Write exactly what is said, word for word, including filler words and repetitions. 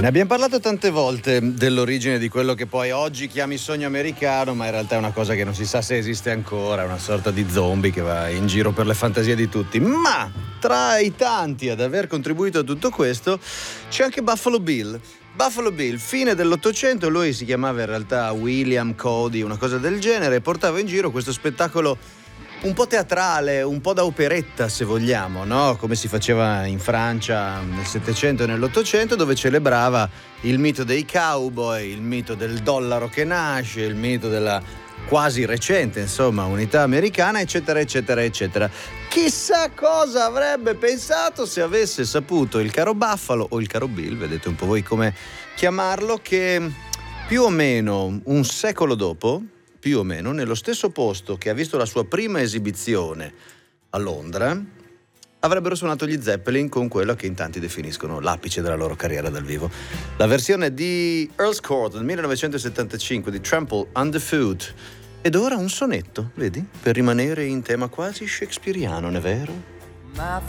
Ne abbiamo parlato tante volte dell'origine di quello che poi oggi chiami sogno americano, ma in realtà è una cosa che non si sa se esiste ancora, una sorta di zombie che va in giro per le fantasie di tutti. Ma tra i tanti ad aver contribuito a tutto questo c'è anche Buffalo Bill. Buffalo Bill, fine dell'Ottocento, lui si chiamava in realtà William Cody, una cosa del genere, portava in giro questo spettacolo un po' teatrale, un po' da operetta se vogliamo, no? Come si faceva in Francia nel Settecento e nell'Ottocento, dove celebrava il mito dei cowboy, il mito del dollaro che nasce, il mito della quasi recente, insomma, unità americana, eccetera, eccetera, eccetera. Chissà cosa avrebbe pensato se avesse saputo il caro Buffalo o il caro Bill, vedete un po' voi come chiamarlo, che più o meno un secolo dopo, più o meno nello stesso posto che ha visto la sua prima esibizione a Londra, avrebbero suonato gli Zeppelin con quello che in tanti definiscono l'apice della loro carriera dal vivo. La versione di Earl's Court del millenovecentosettantacinque di Trample Underfoot. Ed ora un sonetto, vedi? Per rimanere in tema quasi shakespeariano, non è vero? My